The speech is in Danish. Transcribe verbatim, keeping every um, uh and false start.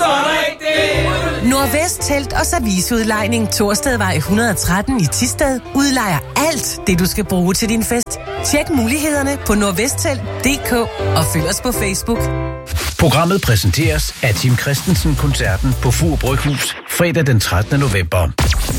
Nordvest Telt og Serviceudlejning Torstedvej et hundrede og tretten i Thisted udlejer alt det, du skal bruge til din fest. Tjek mulighederne på nordvesttelt punktum d k og følg os på Facebook. Programmet præsenteres af Tim Christensen-koncerten på Fur Bryghus fredag den trettende november.